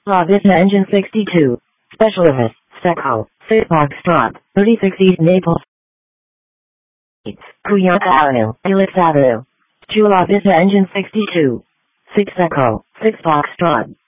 La Vista Engine 62. Specialist, Seco, 6 Foxtrot, 36 East Naples. Cuyata Avenue, Helix Avenue. Chula Vista Engine 62. 6 Seco, 6 Foxtrot.